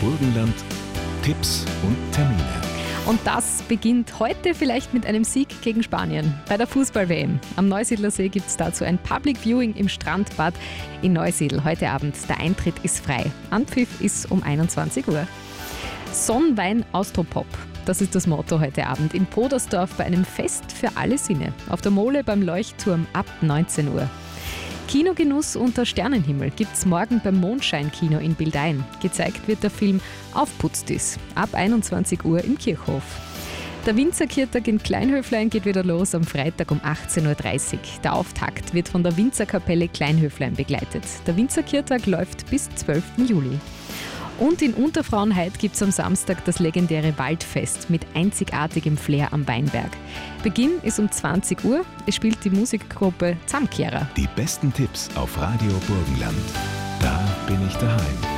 Burgenland, Tipps und Termine. Und das beginnt heute vielleicht mit einem Sieg gegen Spanien bei der Fußball-WM. Am Neusiedler See gibt es dazu ein Public Viewing im Strandbad in Neusiedl heute Abend. Der Eintritt ist frei. Anpfiff ist um 21 Uhr. Sonnwein Austropop. Das ist das Motto heute Abend in Podersdorf bei einem Fest für alle Sinne. Auf der Mole beim Leuchtturm ab 19 Uhr. Kinogenuss unter Sternenhimmel gibt's morgen beim Mondschein-Kino in Bildein. Gezeigt wird der Film Aufputztis ab 21 Uhr im Kirchhof. Der Winzerkirtag in Kleinhöflein geht wieder los am Freitag um 18.30 Uhr. Der Auftakt wird von der Winzerkapelle Kleinhöflein begleitet. Der Winzerkirtag läuft bis 12. Juli. Und in Unterfrauenheit gibt es am Samstag das legendäre Waldfest mit einzigartigem Flair am Weinberg. Beginn ist um 20 Uhr. Es spielt die Musikgruppe Zamkehrer. Die besten Tipps auf Radio Burgenland. Da bin ich daheim.